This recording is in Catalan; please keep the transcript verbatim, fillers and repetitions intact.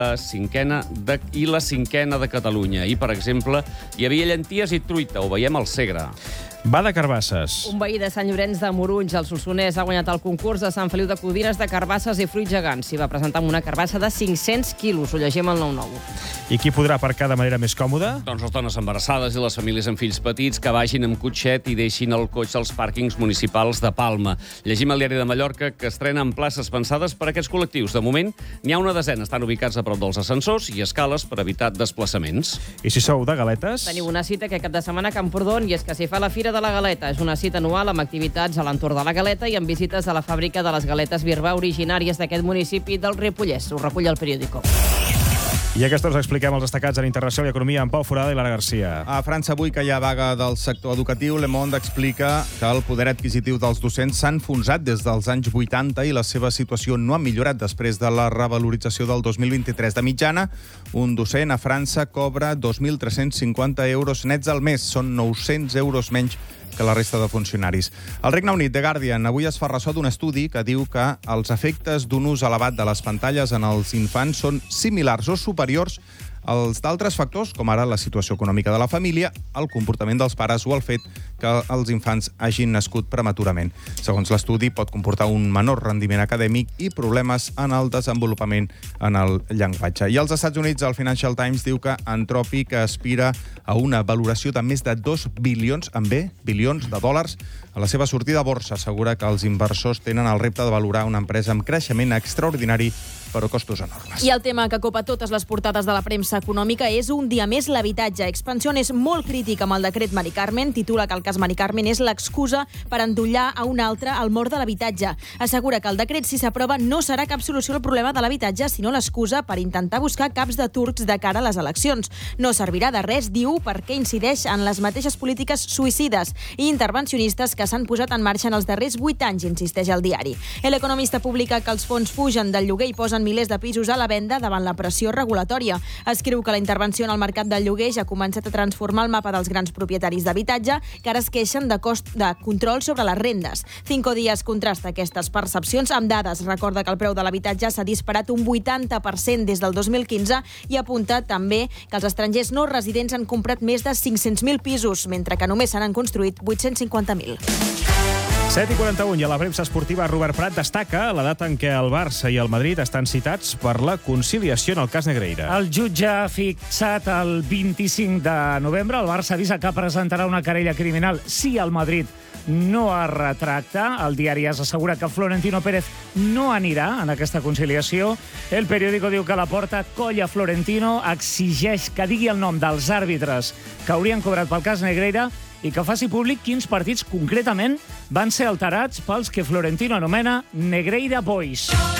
la cinquena de, i la cinquena de Catalunya. I, per exemple, hi havia llenties i truita, ho veiem al Segre. Va de carbasses. Un veí de Sant Llorenç de Morunys, al Solsonès, ha guanyat el concurs de Sant Feliu de Codines de carbasses i fruits gegants. S'hi va presentar amb una carbassa de cinc-cents quilos. Ho llegim al nou nou. I qui podrà aparcar de manera més còmoda? Doncs les dones embarassades i les famílies amb fills petits que vagin amb cotxet i deixin el cotxe als pàrquings municipals de Palma. Llegim al Diari de Mallorca que estrenen places pensades per a aquests col·lectius. De moment, n'hi ha una desena. Estan ubicats a prop dels ascensors i escales per evitar desplaçaments. I si sou de galetes? Teniu una cita aquest cap de setmana a Camprodon i és que s'hi fa la Fira de la Galeta. És una cita anual amb activitats a l'entorn de la Galeta i amb visites a la fàbrica de les galetes Birbà, originàries d'aquest municipi del Ripollès. Ho recull el periòdico. I a aquesta hora us expliquem els destacats en Internacional i Economia amb Pau Forada i Lara Garcia. A França, avui que hi ha vaga del sector educatiu, Le Monde explica que el poder adquisitiu dels docents s'ha enfonsat des dels anys vuitanta i la seva situació no ha millorat després de la revalorització del dos mil vint-i-tres. De mitjana, un docent a França cobra dos mil tres-cents cinquanta euros nets al mes. Són nou-cents euros menys que la resta de funcionaris. Al Regne Unit, The Guardian avui es fa ressò d'un estudi que diu que els efectes d'un ús elevat de les pantalles en els infants són similars o superiors als d'altres factors, com ara la situació econòmica de la família, el comportament dels pares o el fet que els infants hagin nascut prematurament. Segons l'estudi, pot comportar un menor rendiment acadèmic i problemes en el desenvolupament en el llenguatge. I als Estats Units, el Financial Times diu que Anthropic aspira a una valoració de més de dos bilions, en B, bilions de dòlars, a la seva sortida a borsa. Assegura que els inversors tenen el repte de valorar una empresa amb creixement extraordinari però costos enormes. I el tema que copa totes les portades de la premsa econòmica és un dia més l'habitatge. Expansión és molt crític amb el decret Mari Carmen. Titula que el cas Mari Carmen és l'excusa per endollar a un altre el mort de l'habitatge. Assegura que el decret, si s'aprova, no serà cap solució al problema de l'habitatge, sinó l'excusa per intentar buscar caps de turcs de cara a les eleccions. No servirà de res, diu, perquè incideix en les mateixes polítiques suïcides i intervencionistes que s'han posat en marxa en els darrers vuit anys, insisteix el diari. L'Economista publica que els fons fugen del lloguer i posen milers de pisos a la venda davant la pressió regulatòria. Escriu que la intervenció en el mercat del lloguer ja ha començat a transformar el mapa dels grans propietaris d'habitatge, que ara es queixen de cost de control sobre les rendes. Cinco Días contrasta aquestes percepcions amb dades. Recorda que el preu de l'habitatge s'ha disparat un vuitanta per cent des del dos mil quinze i apunta també que els estrangers no residents han comprat més de cinc-cents mil pisos, mentre que només se n'han construït vuit-cents cinquanta mil. set i quaranta-un i a la premsa esportiva Robert Prat destaca la data en què el Barça i el Madrid estan citats per la conciliació en el cas Negreira. El jutge ha fixat el vint-i-cinc de novembre. El Barça avisa que presentarà una querella criminal si el Madrid no es retracta. El diari AS assegura que Florentino Pérez no anirà en aquesta conciliació. El periòdico diu que la porta colla Florentino, exigeix que digui el nom dels àrbitres que haurien cobrat pel cas Negreira i que faci públic quins partits concretament van ser alterats pels que Florentino anomena Negreira Boys.